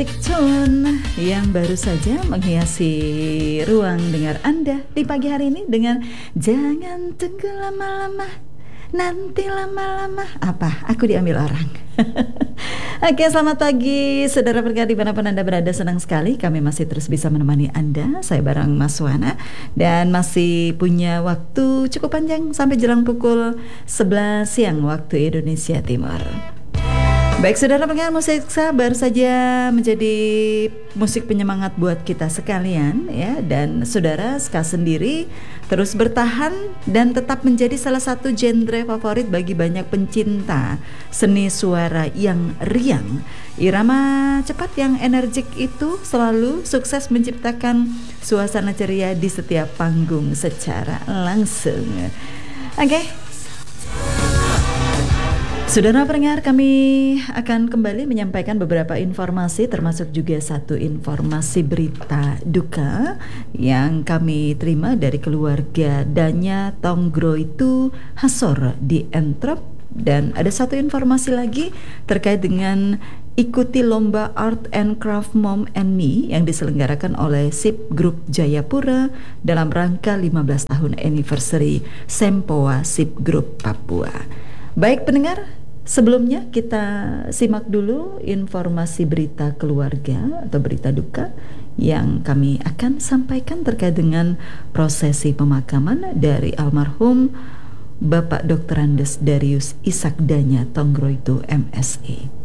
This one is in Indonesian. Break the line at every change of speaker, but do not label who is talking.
Romantic Tune yang baru saja menghiasi ruang dengar Anda di pagi hari ini dengan Jangan Tunggu Lama-Lama, Nanti Lama-Lama. Apa? Aku diambil orang. Oke, selamat pagi saudara pendengar dimanapun Anda berada. Senang sekali kami masih terus bisa menemani Anda. Saya bareng Mas Wana dan masih punya waktu cukup panjang sampai jelang pukul 11 siang waktu Indonesia Timur. Baik saudara pendengar, musik baru saja menjadi musik penyemangat buat kita sekalian ya. Dan saudara Ska sendiri terus bertahan dan tetap menjadi salah satu genre favorit bagi banyak pencinta seni suara yang riang. Irama cepat yang energik itu selalu sukses menciptakan suasana ceria di setiap panggung secara langsung. Oke. Saudara pendengar, kami akan kembali menyampaikan beberapa informasi termasuk juga satu informasi berita duka yang kami terima dari keluarga Danya Tonggro itu Hasor di Entrop. Dan ada satu informasi lagi terkait dengan ikuti lomba Art and Craft Mom and Me yang diselenggarakan oleh SIP Group Jayapura dalam rangka 15 tahun anniversary Sempoa SIP Group Papua. Baik pendengar, sebelumnya kita simak dulu informasi berita keluarga atau berita duka yang kami akan sampaikan terkait dengan prosesi pemakaman dari almarhum Bapak Dr. Andes Darius Ishak Danya Tonggro itu MSI.